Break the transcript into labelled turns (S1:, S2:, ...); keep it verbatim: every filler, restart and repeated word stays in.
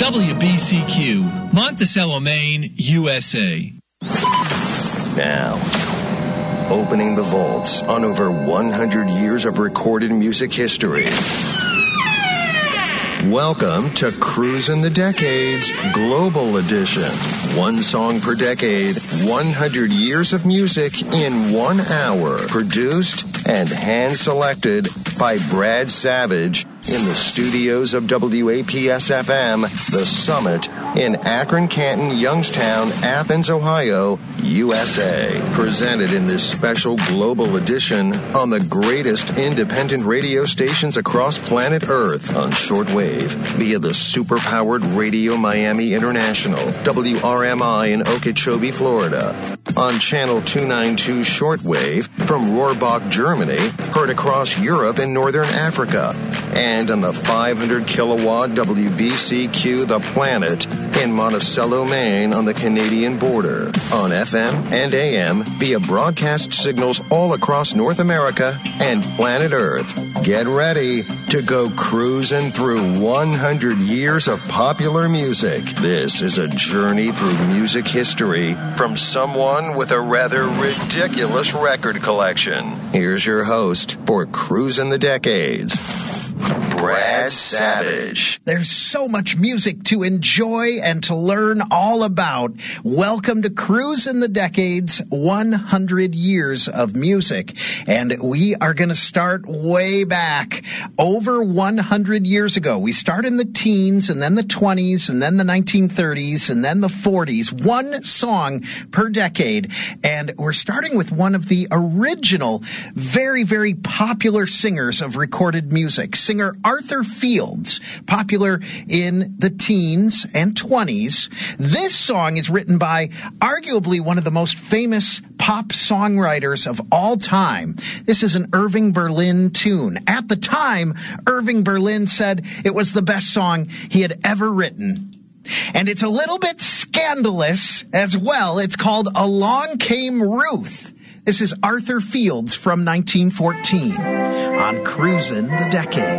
S1: W B C Q, Monticello, Maine, U S A.
S2: Now, opening the vaults on over one hundred years of recorded music history. Welcome to Cruisin' the Decades Global Edition. One song per decade, one hundred years of music in one hour. Produced and hand-selected by Brad Savage in the studios of W A P S F M, The Summit, in Akron, Canton, Youngstown, Athens, Ohio, U S A. Presented in this special global edition on the greatest independent radio stations across planet Earth on shortwave via the super-powered Radio Miami International, W R M I in Okeechobee, Florida. On Channel two ninety-two shortwave from Rohrbach, Germany, heard across Europe and Northern Africa. And on the five hundred kilowatt W B C Q The Planet in Monticello, Maine on the Canadian border. On F M and A M via broadcast signals all across North America and planet Earth. Get ready to go cruising through one hundred years of popular music. This is a journey through music history from someone with a rather ridiculous record collection. Here's your host for Cruisin' the Decades, Brad Savage.
S3: There's so much music to enjoy and to learn all about. Welcome to Cruisin' the Decades, one hundred years of music. And we are going to start way back, over one hundred years ago. We start in the teens, and then the twenties, and then the nineteen thirties, and then the forties. One song per decade. And we're starting with one of the original, very, very popular singers of recorded music. Singer Arthur Fields, popular in the teens and twenties. This song is written by arguably one of the most famous pop songwriters of all time. This is an Irving Berlin tune. At the time, Irving Berlin said it was the best song he had ever written. And it's a little bit scandalous as well. It's called Along Came Ruth. This is Arthur Fields from nineteen fourteen on Cruisin' the Decades.